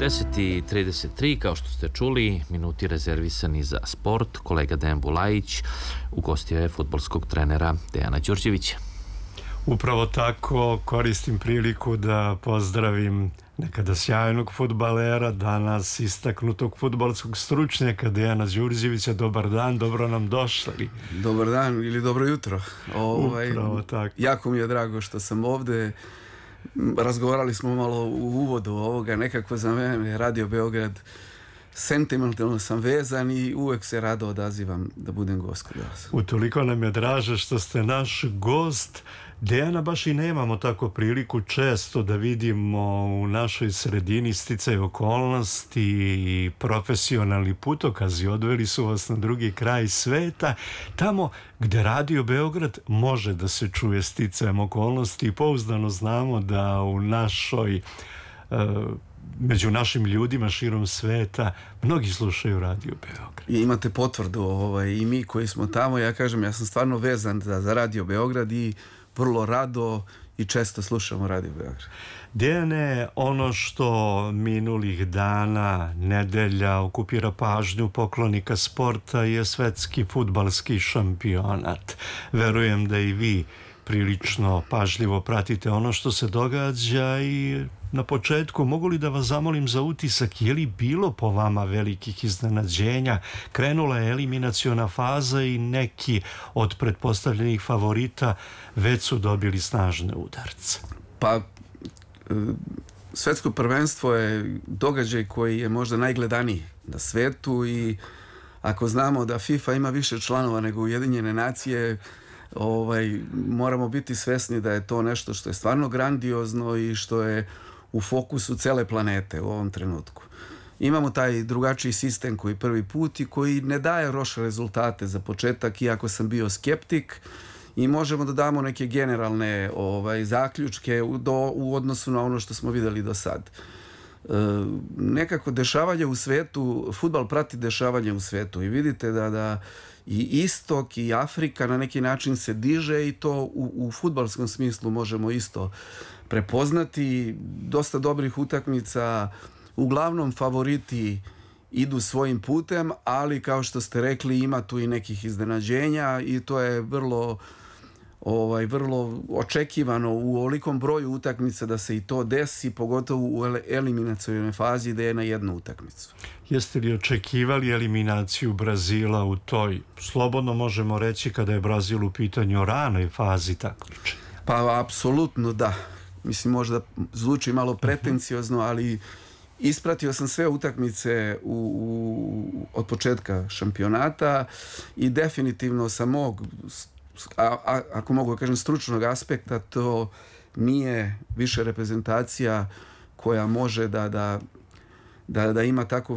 10:33, kao što ste čuli, minuti rezervisani za sport. Kolega Dejan Bulajić ugostio je fudbalskog trenera Dejana Đurđevića. Upravo tako, koristim priliku da pozdravim nekada sjajnog fudbalera, danas istaknutog fudbalskog stručnjaka Dejana Đurđevića. Dobar dan, dobro nam došli. Dobar dan ili dobro jutro. Upravo tako. Jako mi je drago što sam ovde. Razgovarali smo malo u uvodu ovoga, nekako za mene Radio Beograd sentimentalno sam vezan i uvek se rado odazivam da budem gost kod vas. Utoliko nam je draže što ste naš gost. Dejana baš i nemamo tako priliku često da vidimo u našoj sredini, sticaj okolnosti i profesionalni putokazi odveli su vas na drugi kraj sveta, tamo gde Radio Beograd može da se čuje sticajem okolnosti i pouzdano znamo da u našoj među našim ljudima širom sveta mnogi slušaju Radio Beograd. I imate potvrdu i mi koji smo tamo, ja kažem, ja sam stvarno vezan za Radio Beograd i vrlo rado i često slušamo Radio Beograd. Dejane, ono što minulih dana, nedelja okupira pažnju poklonika sporta je svetski fudbalski šampionat. Verujem da i vi prilično pažljivo pratite ono što se događa i na početku mogu li da vas zamolim za utisak, je li bilo po vama velikih iznenađenja? Krenula je eliminaciona faza i neki od pretpostavljenih favorita već su dobili snažne udarce. Pa, svetsko prvenstvo je događaj koji je možda najgledaniji na svetu i ako znamo da FIFA ima više članova nego Ujedinjene nacije, moramo biti svesni da je to nešto što je stvarno grandiozno i što je u fokusu cele planete u ovom trenutku. Imamo taj drugačiji sistem koji prvi put i koji ne daje loše rezultate za početak, iako sam bio skeptik, i možemo da damo neke generalne zaključke u odnosu na ono što smo videli do sad. Nekako dešavanje u svetu, fudbal prati dešavanje u svetu i vidite da i Istok i Afrika na neki način se diže i to u fudbalskom smislu možemo isto prepoznati. Dosta dobrih utakmica, uglavnom favoriti idu svojim putem, ali kao što ste rekli ima tu i nekih iznenađenja i to je vrlo očekivano u ovolikom broju utakmica da se i to desi, pogotovo u eliminacionoj fazi da je na jednu utakmicu. Jeste li očekivali eliminaciju Brazila u toj, slobodno možemo reći kada je Brazil u pitanju ranoj fazi takmičenja? Pa apsolutno da. Mislim, možda zvuči malo pretenciozno, ali ispratio sam sve utakmice od početka šampionata i definitivno sa mog, ako mogu kažem, stručnog aspekta, to nije više reprezentacija koja može da ima tako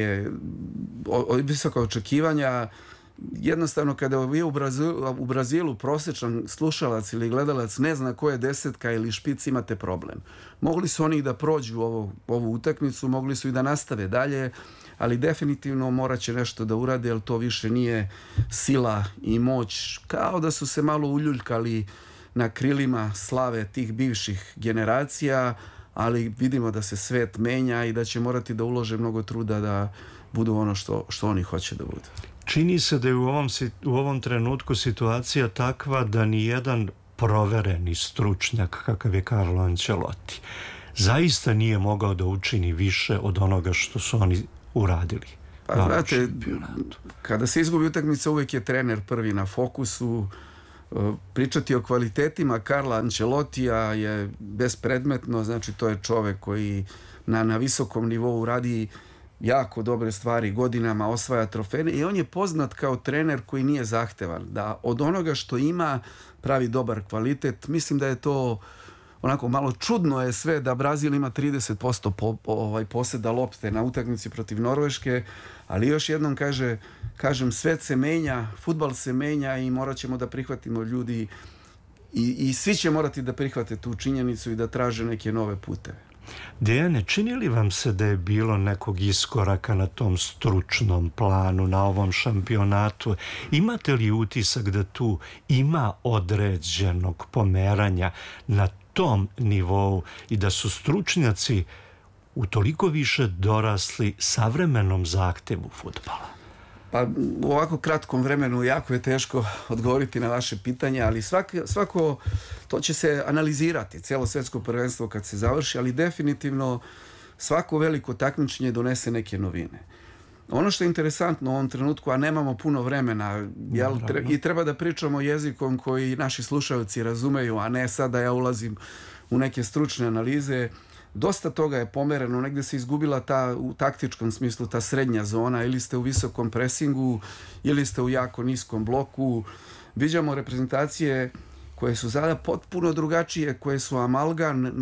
visoka očekivanja. Jednostavno, kada vi u Brazilu prosječan slušalac ili gledalac ne zna ko je desetka ili špic, imate problem. Mogli su oni da prođu ovu utakmicu, mogli su i da nastave dalje, ali definitivno morat će nešto da urade, jer to više nije sila i moć. Kao da su se malo uljuljkali na krilima slave tih bivših generacija, ali vidimo da se svet menja i da će morati da ulože mnogo truda da budu ono što oni hoće da budu. Čini se da je u ovom trenutku situacija takva da ni jedan provereni stručnjak kakav je Carlo Ancelotti zaista nije mogao da učini više od onoga što su oni uradili. Pa znate, kada se izgubi utakmica uvek je trener prvi na fokusu. Pričati o kvalitetima Carla Ancelotija je bespredmetno, znači to je čovek koji na visokom nivou radi jako dobre stvari, godinama osvaja trofeje i on je poznat kao trener koji nije zahtevan, da od onoga što ima pravi dobar kvalitet. Mislim da je to onako malo čudno je sve da Brazil ima 30% poseda lopte na utakmici protiv Norveške, ali još jednom kažem, svet se menja, fudbal se menja i morat ćemo da prihvatimo ljudi i svi će morati da prihvate tu činjenicu i da traže neke nove puteve. Dejane, čini li vam se da je bilo nekog iskoraka na tom stručnom planu, na ovom šampionatu? Imate li utisak da tu ima određenog pomeranja na tom nivou i da su stručnjaci utoliko više dorasli savremenom zahtevu fudbala? Pa u ovako kratkom vremenu jako je teško odgovoriti na vaše pitanje, ali svako to će se analizirati, cijelo svjetsko prvenstvo kad se završi, ali definitivno svako veliko takmičenje donese neke novine. Ono što je interesantno u ovom trenutku, a nemamo puno vremena, i treba da pričamo jezikom koji naši slušalci razumeju, a ne sad da ja ulazim u neke stručne analize. Dosta toga je pomereno, negdje se izgubila u taktičkom smislu ta srednja zona, ili ste u visokom presingu, ili ste u jako niskom bloku. Viđamo reprezentacije koje su sada potpuno drugačije, koje su amalgan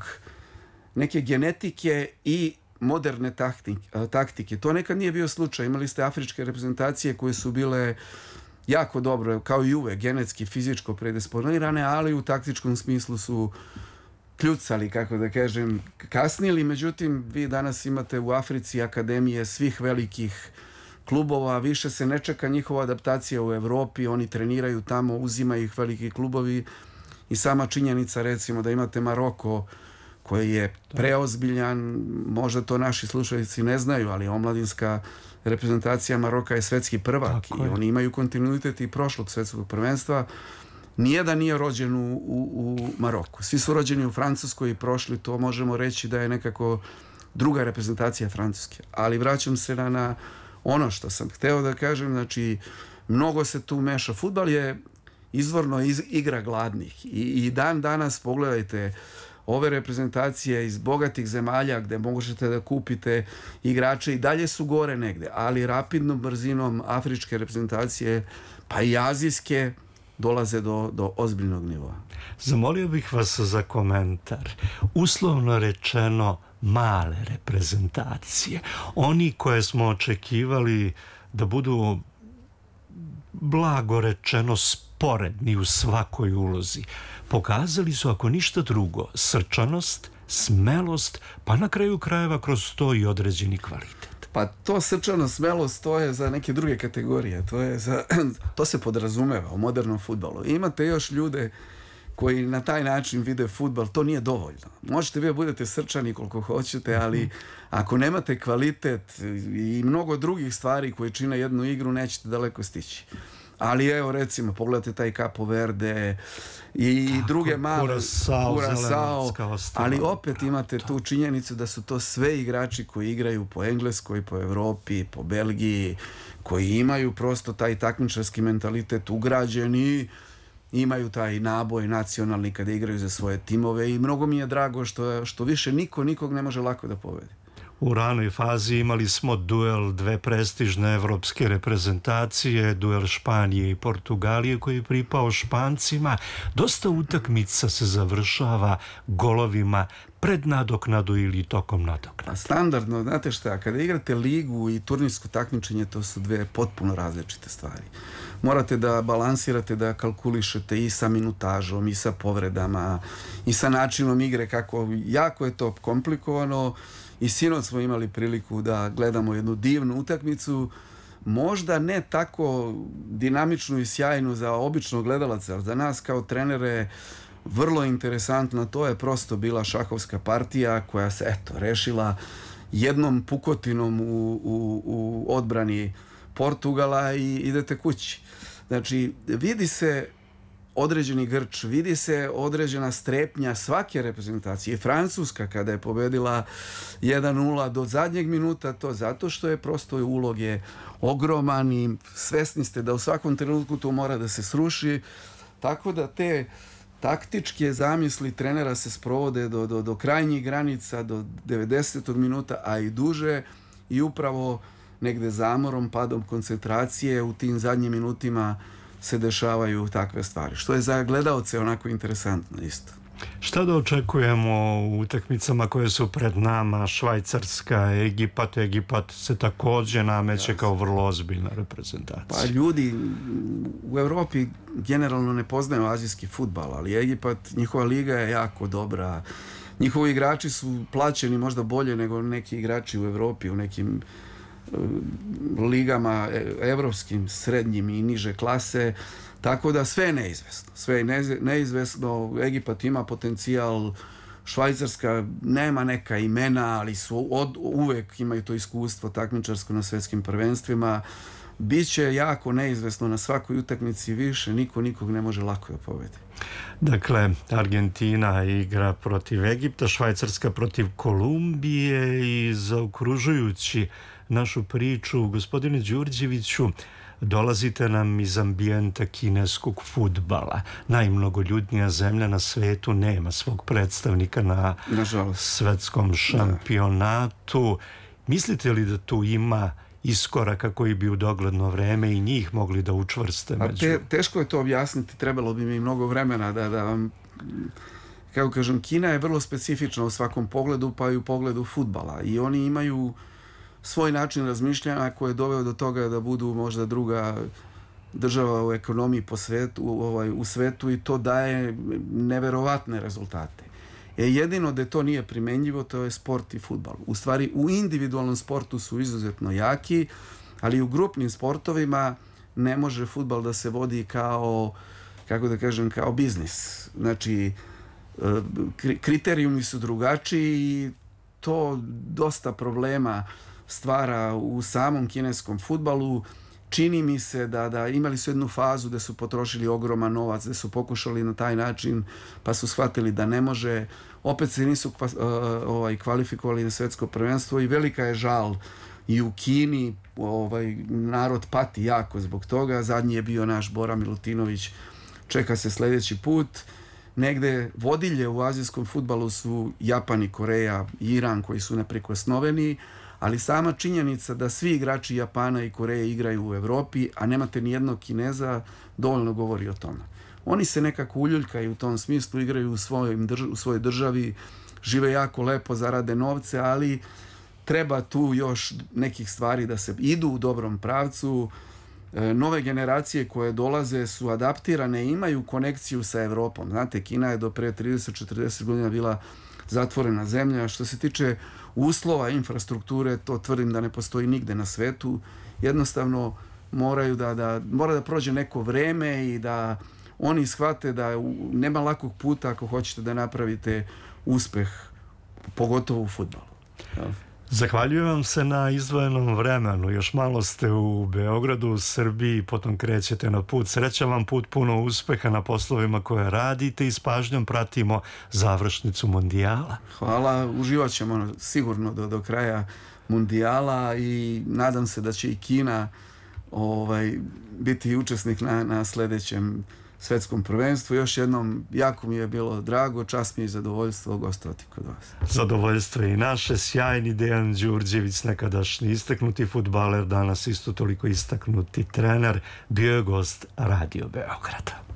neke genetike i moderne taktike. To nekad nije bio slučaj. Imali ste afričke reprezentacije koje su bile jako dobro, kao i uvek, genetski, fizičko predisponirane, ali u taktičkom smislu su kljucali, kako da kažem, kasnili. Međutim, vi danas imate u Africi akademije svih velikih klubova, više se ne čeka njihova adaptacija u Evropi, oni treniraju tamo, uzimaju ih veliki klubovi i sama činjenica, recimo, da imate Maroko koji je preozbiljan, možda to naši slušalci ne znaju, ali omladinska reprezentacija Maroka je svetski prvak i oni imaju kontinuitet i prošlog svetskog prvenstva. Nijedan nije rođen u Maroku. Svi su rođeni u Francuskoj i prošli, to možemo reći da je nekako druga reprezentacija Francuske. Ali vraćam se na ono što sam hteo da kažem, znači mnogo se tu meša. Fudbal je izvorno igra gladnih i dan danas pogledajte ove reprezentacije iz bogatih zemalja gde možete da kupite igrače i dalje su gore negde, ali rapidnom brzinom afričke reprezentacije pa i azijske dolaze do ozbiljnog nivoa. Zamolio bih vas za komentar. Uslovno rečeno, male reprezentacije, oni koje smo očekivali da budu blago rečeno sporedni u svakoj ulozi, pokazali su, ako ništa drugo, srčanost, smelost, pa na kraju krajeva kroz to i određeni kvalitet. Pa to srčanost, smelost, to je za neke druge kategorije. To se podrazumeva u modernom fudbalu. Imate još ljude koji na taj način vide fudbal, to nije dovoljno. Možete vi da budete srčani koliko hoćete, ali ako nemate kvalitet i mnogo drugih stvari koje čine jednu igru, nećete daleko stići. Ali evo, recimo, pogledajte taj Capo Verde i druge male, Curaçao, ali opet imate tu činjenicu da su to sve igrači koji igraju po Engleskoj, po Evropi, po Belgiji, koji imaju prosto taj takmičarski mentalitet ugrađen i imaju taj naboj nacionalni kada igraju za svoje timove i mnogo mi je drago što više nikog ne može lako da pobedi. U ranoj fazi imali smo duel dve prestižne evropske reprezentacije, duel Španije i Portugalije koji je pripao Špancima. Dosta utakmica se završava golovima pred nadoknadu ili tokom nadoknade. Standardno, znate šta, kada igrate ligu i turnirsko takmičenje, to su dve potpuno različite stvari. Morate da balansirate, da kalkulišete i sa minutažom, i sa povredama, i sa načinom igre, jako je to komplikovano. I sinoć smo imali priliku da gledamo jednu divnu utakmicu, možda ne tako dinamičnu i sjajnu za običnog gledalaca, ali za nas kao trenere vrlo interesantno. To je prosto bila šahovska partija koja se rešila jednom pukotinom u odbrani Portugala i idete kući. Znači, vidi se određeni grč, vidi se određena strepnja svake reprezentacije. Francuska kada je pobedila 1-0 do zadnjeg minuta, to zato što je prosto ulog je ogroman i svesni ste da u svakom trenutku to mora da se sruši, tako da te taktičke zamisli trenera se sprovode do krajnjih granica, do 90. minuta, a i duže, i upravo negde zamorom, padom koncentracije u tim zadnjim minutima se dešavaju takve stvari, što je za gledaoce onako interesantno isto. Šta da očekujemo u utakmicama koje su pred nama? Švajcarska, Egipat se takođe nameće kao vrlo ozbiljna reprezentacija. Pa ljudi u Evropi generalno ne poznaju azijski fudbal, ali Egipat, njihova liga je jako dobra. Njihovi igrači su plaćeni možda bolje nego neki igrači u Evropi, u nekim ligama evropskim, srednjim i niže klase, tako da sve je neizvesno. Sve je neizvesno. Egipat ima potencijal, Švajcarska nema neka imena, ali su uvek imaju to iskustvo takmičarsko na svetskim prvenstvima. Biće jako neizvesno na svakoj utakmici, više niko nikog ne može lako da pobedi. Dakle, Argentina igra protiv Egipta, Švajcarska protiv Kolumbije i zaokružujući našu priču, gospodine Đurđeviću, dolazite nam iz ambijenta kineskog fudbala. Najmnogoljudnija zemlja na svetu nema svog predstavnika na svetskom šampionatu. Mislite li da tu ima iskoraka koji bi u dogledno vreme i njih mogli da učvrste među? Teško je to objasniti, trebalo bi mi mnogo vremena da vam, kako kažem, Kina je vrlo specifična u svakom pogledu, pa i u pogledu fudbala, i oni imaju svoj način razmišljanja koji je doveo do toga da budu možda druga država u ekonomiji u svetu, i to daje neverovatne rezultate. Jedino da to nije primenjivo, to je sport i fudbal. U stvari, u individualnom sportu su izuzetno jaki, ali u grupnim sportovima ne može fudbal da se vodi kao, kako da kažem, kao biznis. Znači, kriterijumi su drugačiji i to dosta problema stvara u samom kineskom fudbalu. Čini mi se da imali su jednu fazu da su potrošili ogroman novac, da su pokušali na taj način, pa su shvatili da ne može. Opet se nisu kvalifikovali na svetsko prvenstvo i velika je žal. I u Kini narod pati jako zbog toga. Zadnji je bio naš Bora Milutinović. Čeka se sljedeći put. Negde vodilje u azijskom fudbalu su Japan i Koreja i Iran, koji su neprikosnoveni, ali sama činjenica da svi igrači Japana i Koreje igraju u Evropi, a nemate ni jednog Kineza, dovoljno govori o tome. Oni se nekako uljuljkaju u tom smislu, igraju u svojoj državi, žive jako lepo, zarade novce, ali treba tu još nekih stvari da se idu u dobrom pravcu. Nove generacije koje dolaze su adaptirane i imaju konekciju sa Evropom. Znate, Kina je do pre 30-40 godina bila zatvorena zemlja. Što se tiče uslova, infrastrukture, to tvrdim da ne postoji nigde na svetu. Jednostavno mora da prođe neko vreme i da oni shvate da nema lakog puta ako hoćete da napravite uspeh, pogotovo u fudbalu. Zahvaljujem vam se na izdvojenom vremenu. Još malo ste u Beogradu, u Srbiji, potom krećete na put. Sreća vam put, puno uspeha na poslovima koje radite i s pažnjom pratimo završnicu Mundijala. Hvala, uživat ćemo sigurno do kraja Mundijala i nadam se da će i Kina biti učesnik na sljedećem svetskom prvenstvu. Još jednom, jako mi je bilo drago, čast mi je i zadovoljstvo gostovati kod vas. Zadovoljstvo je i naše. Sjajni Dejan Đurđević, nekadašnji istaknuti fudbaler, danas isto toliko istaknuti trener, bio je gost Radio Beograda.